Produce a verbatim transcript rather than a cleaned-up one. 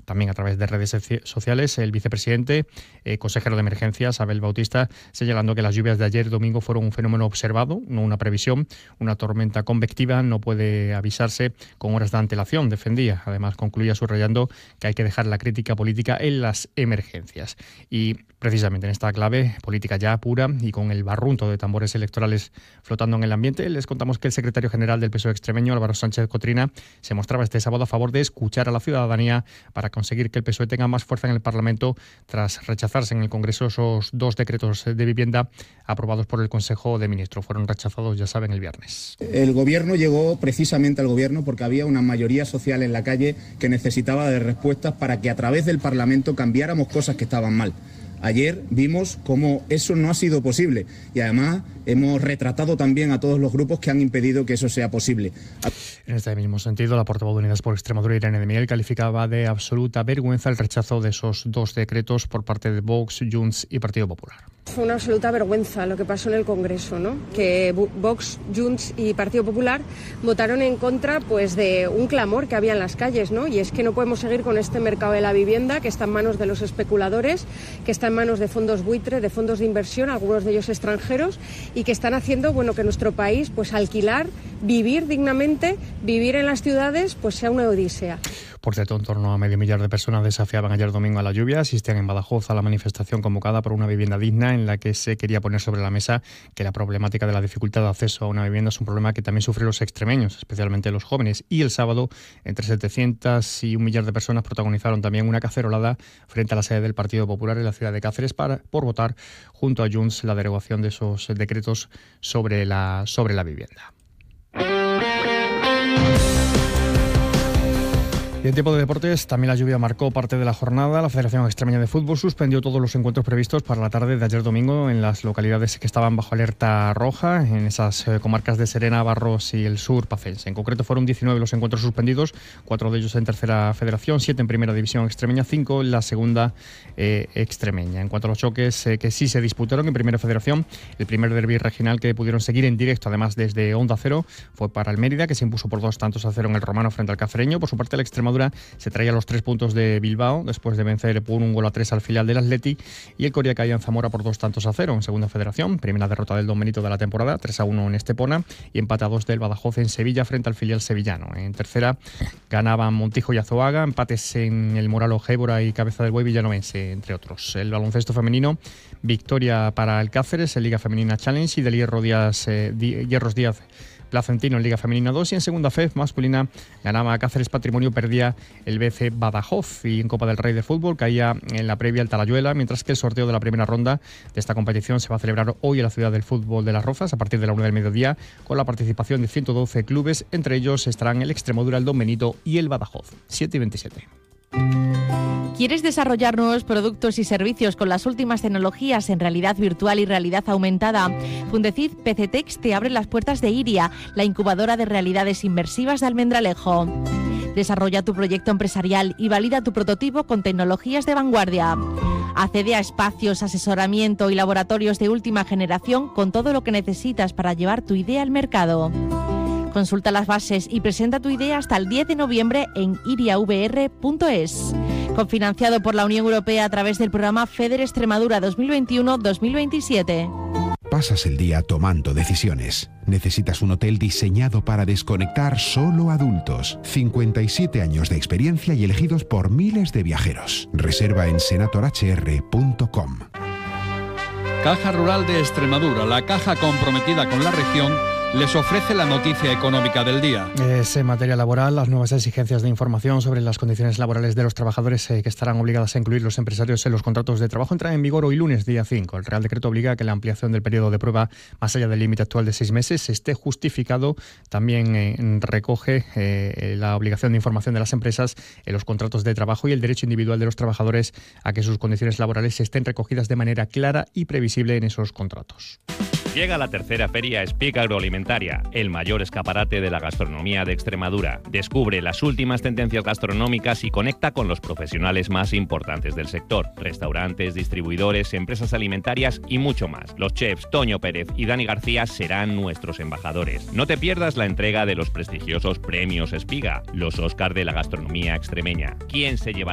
también a través de redes sociales, el vicepresidente, eh, consejero de emergencias, Abel Bautista, señalando que las lluvias de ayer domingo fueron un fenómeno observado, no una previsión. Una tormenta convectiva no puede avisarse con horas de antelación, defendía. Además, concluía subrayando que hay que dejar la crítica política en las emergencias. Y precisamente en esta clave política ya pura y con el barrunto de tambores electorales flotando en el ambiente, les contamos que el secretario general del P S O E extremeño, Álvaro Sánchez Cotrina, se mostraba este sábado a favor de escuchar a la ciudadanía para conseguir que el P S O E tenga más fuerza en el Parlamento tras rechazarse en el Congreso esos dos decretos de vivienda aprobados por el Consejo de Ministros. Fueron rechazados, ya saben, el viernes. El Gobierno llegó precisamente al Gobierno porque había una mayoría social en la calle que necesitaba de respuestas para que a través del Parlamento cambiáramos cosas que estaban mal. Ayer vimos cómo eso no ha sido posible y además hemos retratado también a todos los grupos que han impedido que eso sea posible. En este mismo sentido, la portavoz de Unidas por Extremadura, Irene de Miguel, calificaba de absoluta vergüenza el rechazo de esos dos decretos por parte de Vox, Junts y Partido Popular. Fue una absoluta vergüenza lo que pasó en el Congreso, ¿no? Que Vox, Junts y Partido Popular votaron en contra, pues, de un clamor que había en las calles, ¿no? Y es que no podemos seguir con este mercado de la vivienda que está en manos de los especuladores, que está en manos de fondos buitre, de fondos de inversión, algunos de ellos extranjeros, y que están haciendo, bueno, que nuestro país, pues, alquilar, vivir dignamente, vivir en las ciudades, pues, sea una odisea. Por cierto, en torno a medio millar de personas desafiaban ayer domingo a la lluvia. Asistían en Badajoz a la manifestación convocada por una vivienda digna, en la que se quería poner sobre la mesa que la problemática de la dificultad de acceso a una vivienda es un problema que también sufren los extremeños, especialmente los jóvenes. Y el sábado, entre setecientas y un millar de personas protagonizaron también una cacerolada frente a la sede del Partido Popular en la ciudad de Cáceres para, por votar junto a Junts la derogación de esos decretos sobre la, sobre la vivienda. Y en tiempo de deportes, también la lluvia marcó parte de la jornada. La Federación Extremeña de Fútbol suspendió todos los encuentros previstos para la tarde de ayer domingo en las localidades que estaban bajo alerta roja, en esas eh, comarcas de Serena, Barros y el sur pacense. En concreto fueron diecinueve los encuentros suspendidos, cuatro de ellos en tercera federación, siete en primera división extremeña, cinco en la segunda eh, extremeña. En cuanto a los choques eh, que sí se disputaron en primera federación, el primer derbi regional que pudieron seguir en directo, además desde Onda Cero, fue para el Mérida, que se impuso por dos tantos a cero en el Romano frente al Cacereño. Por su parte, el Extremadura se traía los tres puntos de Bilbao después de vencer por un gol a tres al filial del Atleti, y el Coria caía en Zamora por dos tantos a cero en segunda federación. Primera derrota del Don Benito de la temporada, tres a uno en Estepona, y empate a dos del Badajoz en Sevilla frente al filial sevillano. En tercera ganaban Montijo y Azoaga, empates en el Moralo, Gébora y Cabeza del Buey villanovense, entre otros. El baloncesto femenino, victoria para el Cáceres en Liga Femenina Challenge y del Hierro Díaz, eh, Di, Hierros Díaz Placentino en Liga Femenina dos, y en segunda F E F masculina ganaba Cáceres Patrimonio, perdía el B C Badajoz, y en Copa del Rey de Fútbol caía en la previa el Talayuela, mientras que el sorteo de la primera ronda de esta competición se va a celebrar hoy en la ciudad del fútbol de Las Rozas a partir de la una del mediodía, con la participación de ciento doce clubes. Entre ellos estarán el Extremadura, el Don Benito y el Badajoz. siete y veintisiete. ¿Quieres desarrollar nuevos productos y servicios con las últimas tecnologías en realidad virtual y realidad aumentada? Fundecid P C Tex te abre las puertas de Iria, la incubadora de realidades inmersivas de Almendralejo. Desarrolla tu proyecto empresarial y valida tu prototipo con tecnologías de vanguardia. Accede a espacios, asesoramiento y laboratorios de última generación con todo lo que necesitas para llevar tu idea al mercado. Consulta las bases y presenta tu idea hasta el diez de noviembre en iriavr punto es. Cofinanciado por la Unión Europea a través del programa FEDER Extremadura dos mil veintiuno dos mil veintisiete. Pasas el día tomando decisiones. Necesitas un hotel diseñado para desconectar solo adultos. cincuenta y siete años de experiencia y elegidos por miles de viajeros. Reserva en senator h r punto com. Caja Rural de Extremadura, la caja comprometida con la región, les ofrece la noticia económica del día. Es en materia laboral, las nuevas exigencias de información sobre las condiciones laborales de los trabajadores eh, que estarán obligadas a incluir los empresarios en los contratos de trabajo entran en vigor hoy lunes, día cinco. El Real Decreto obliga a que la ampliación del periodo de prueba más allá del límite actual de seis meses esté justificado. También eh, recoge eh, la obligación de información de las empresas en los contratos de trabajo y el derecho individual de los trabajadores a que sus condiciones laborales estén recogidas de manera clara y previsible en esos contratos. Llega la tercera feria Speak Agroalimentaria, el mayor escaparate de la gastronomía de Extremadura. Descubre las últimas tendencias gastronómicas y conecta con los profesionales más importantes del sector. Restaurantes, distribuidores, empresas alimentarias y mucho más. Los chefs Toño Pérez y Dani García serán nuestros embajadores. No te pierdas la entrega de los prestigiosos premios Espiga, los Óscar de la gastronomía extremeña. ¿Quién se llevará